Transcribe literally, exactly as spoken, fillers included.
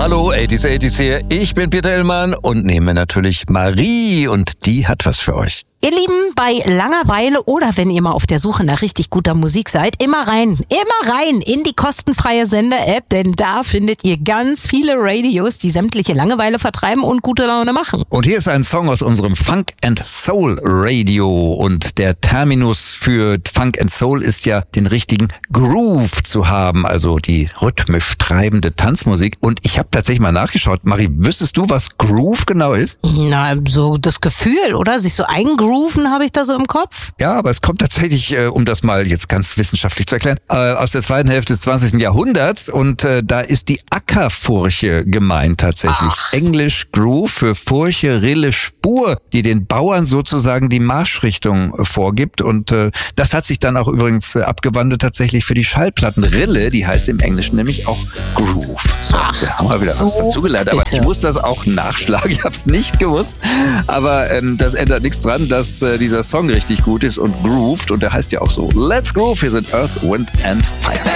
Hallo, achtziger achtziger hier. Ich bin Peter Hillmann und nehme natürlich Marie und die hat was für euch. Ihr Lieben, bei Langeweile oder wenn ihr mal auf der Suche nach richtig guter Musik seid, immer rein, immer rein in die kostenfreie Sender-App, denn da findet ihr ganz viele Radios, die sämtliche Langeweile vertreiben und gute Laune machen. Und hier ist ein Song aus unserem Funk and Soul Radio und der Terminus für Funk and Soul ist ja, den richtigen Groove zu haben, also die rhythmisch treibende Tanzmusik. Und ich habe tatsächlich mal nachgeschaut. Marie, wüsstest du, was Groove genau ist? Na, so das Gefühl, oder? Sich so eingrooven habe ich da so im Kopf. Ja, aber es kommt tatsächlich, äh, um das mal jetzt ganz wissenschaftlich zu erklären, äh, aus der zweiten Hälfte des zwanzigsten Jahrhunderts und äh, da ist die Ackerfurche gemeint tatsächlich. Ach. Englisch Groove für Furche, Rille, Spur, die den Bauern sozusagen die Marschrichtung äh, vorgibt und äh, das hat sich dann auch übrigens äh, abgewandelt tatsächlich für die Schallplatten. Rille, die heißt im Englischen nämlich auch Groove. So, Ach, da haben wir wieder so was dazugelernt, aber bitte. Ich muss das auch nachschlagen, ich habe es nicht gewusst, aber ähm, das ändert nichts dran, dass äh, dieser Song richtig gut ist und grooved und der heißt ja auch so Let's Groove. Hier sind Earth, Wind and Fire.